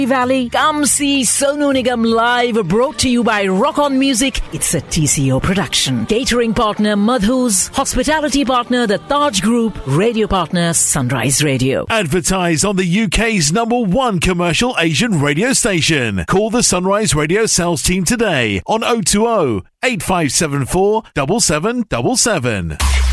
Valley, come see Sonu Nigam live, brought to you by Rock On Music. It's a TCO production. Catering partner Madhus, hospitality partner the Taj Group, radio partner Sunrise Radio. Advertise on the UK's #1 commercial Asian radio station. Call the Sunrise Radio sales team today on 020 8574 7777.